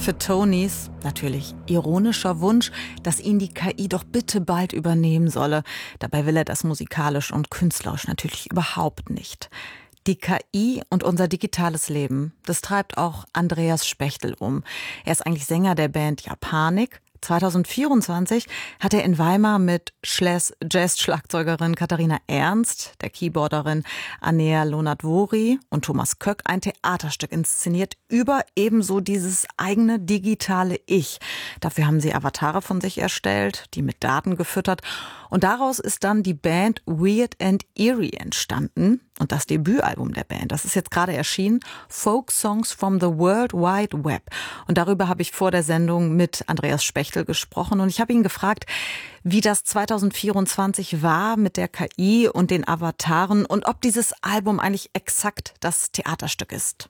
Für Tonys natürlich ironischer Wunsch, dass ihn die KI doch bitte bald übernehmen solle. Dabei will er das musikalisch und künstlerisch natürlich überhaupt nicht. Die KI und unser digitales Leben, das treibt auch Andreas Spechtel um. Er ist eigentlich Sänger der Band Japanik. 2024 hat er in Weimar mit Jazz-Schlagzeugerin Katharina Ernst, der Keyboarderin Anea Lonadvori und Thomas Köck ein Theaterstück inszeniert über ebenso dieses eigene digitale Ich. Dafür haben sie Avatare von sich erstellt, die mit Daten gefüttert. Und daraus ist dann die Band Weird and Eerie entstanden. Und das Debütalbum der Band, das ist jetzt gerade erschienen, Folk Songs from the World Wide Web. Und darüber habe ich vor der Sendung mit Andreas Spechtel gesprochen. Und ich habe ihn gefragt, wie das 2024 war mit der KI und den Avataren und ob dieses Album eigentlich exakt das Theaterstück ist.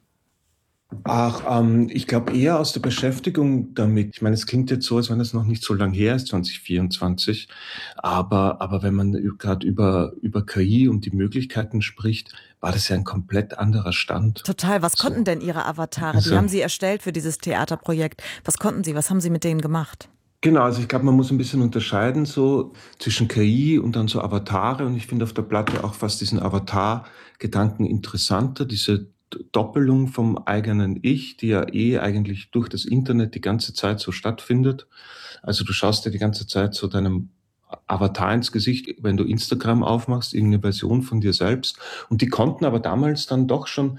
Ich glaube eher aus der Beschäftigung damit. Ich meine, es klingt jetzt so, als wenn es noch nicht so lang her ist, 2024. Aber wenn man gerade über KI und die Möglichkeiten spricht, war das ja ein komplett anderer Stand. Total. Was konnten denn Ihre Avatare? Die haben Sie erstellt für dieses Theaterprojekt. Was konnten Sie? Was haben Sie mit denen gemacht? Genau, also ich glaube, man muss ein bisschen unterscheiden so zwischen KI und dann so Avatare. Und ich finde auf der Platte auch fast diesen Avatar-Gedanken interessanter, diese Doppelung vom eigenen Ich, die ja eigentlich durch das Internet die ganze Zeit so stattfindet. Also du schaust dir die ganze Zeit so deinem Avatar ins Gesicht, wenn du Instagram aufmachst, irgendeine Version von dir selbst. Und die konnten aber damals dann doch schon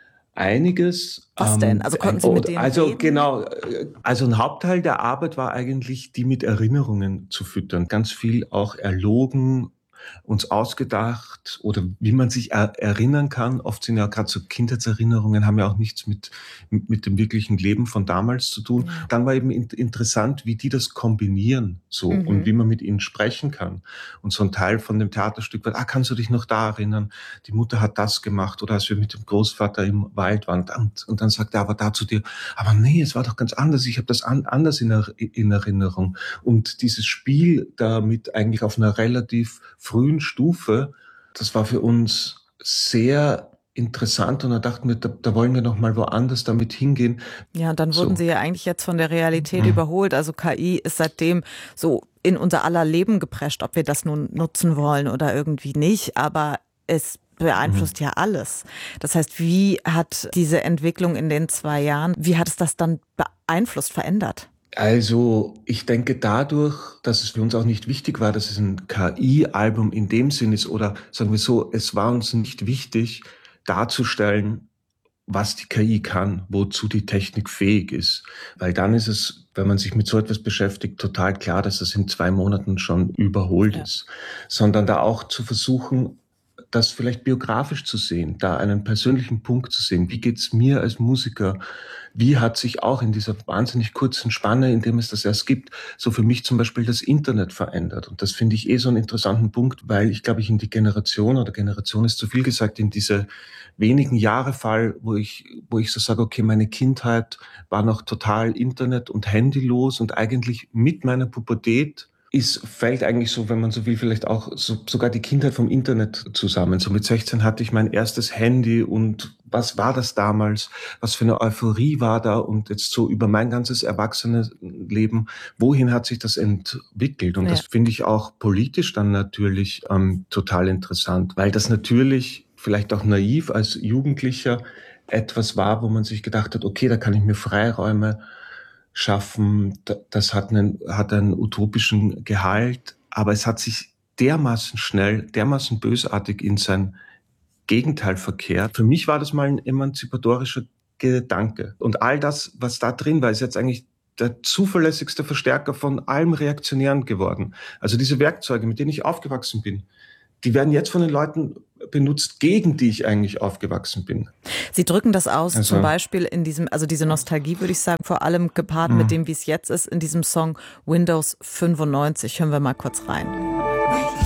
einiges. Was denn? Also konnten Sie mit denen reden? Genau. Also ein Hauptteil der Arbeit war eigentlich, die mit Erinnerungen zu füttern. Ganz viel auch erlogen, uns ausgedacht oder wie man sich erinnern kann. Oft sind ja gerade so Kindheitserinnerungen, haben ja auch nichts mit dem wirklichen Leben von damals zu tun. Ja. Dann war eben interessant, wie die das kombinieren so und wie man mit ihnen sprechen kann. Und so ein Teil von dem Theaterstück war, kannst du dich noch da erinnern? Die Mutter hat das gemacht oder als wir mit dem Großvater im Wald waren. Und dann sagt er aber da zu dir, aber nee, es war doch ganz anders. Ich habe das anders in Erinnerung. Und dieses Spiel damit eigentlich auf einer relativ frühen Stufe, das war für uns sehr interessant und da dachten wir, da wollen wir noch mal woanders damit hingehen. Ja, und dann wurden Sie ja eigentlich jetzt von der Realität überholt. Also KI ist seitdem so in unser aller Leben geprescht, ob wir das nun nutzen wollen oder irgendwie nicht, aber es beeinflusst ja alles. Das heißt, wie hat diese Entwicklung in den 2 Jahren, wie hat es das dann beeinflusst, verändert? Also ich denke dadurch, dass es für uns auch nicht wichtig war, dass es ein KI-Album in dem Sinn ist oder sagen wir so, es war uns nicht wichtig darzustellen, was die KI kann, wozu die Technik fähig ist. Weil dann ist es, wenn man sich mit so etwas beschäftigt, total klar, dass das in 2 Monaten schon überholt ist. Sondern da auch zu versuchen, das vielleicht biografisch zu sehen, da einen persönlichen Punkt zu sehen. Wie geht's mir als Musiker? Wie hat sich auch in dieser wahnsinnig kurzen Spanne, in dem es das erst gibt, so für mich zum Beispiel das Internet verändert? Und das finde ich so einen interessanten Punkt, weil ich glaube, ich in die Generation ist zu viel gesagt, in diese wenigen Jahre fall, wo ich so sage, okay, meine Kindheit war noch total Internet- und Handylos und eigentlich mit meiner Pubertät fällt eigentlich so, wenn man so will, vielleicht auch sogar die Kindheit vom Internet zusammen. So mit 16 hatte ich mein erstes Handy und was war das damals? Was für eine Euphorie war da? Und jetzt so über mein ganzes Erwachsenenleben, wohin hat sich das entwickelt? Und das finde ich auch politisch dann natürlich total interessant, weil das natürlich vielleicht auch naiv als Jugendlicher etwas war, wo man sich gedacht hat, okay, da kann ich mir Freiräume schaffen, das hat einen utopischen Gehalt, aber es hat sich dermaßen schnell, dermaßen bösartig in sein Gegenteil verkehrt. Für mich war das mal ein emanzipatorischer Gedanke. Und all das, was da drin war, ist jetzt eigentlich der zuverlässigste Verstärker von allem Reaktionären geworden. Also diese Werkzeuge, mit denen ich aufgewachsen bin, die werden jetzt von den Leuten benutzt, gegen die ich eigentlich aufgewachsen bin. Sie drücken das aus, zum Beispiel in diesem, also diese Nostalgie, würde ich sagen, vor allem gepaart mit dem, wie es jetzt ist, in diesem Song Windows 95. Hören wir mal kurz rein.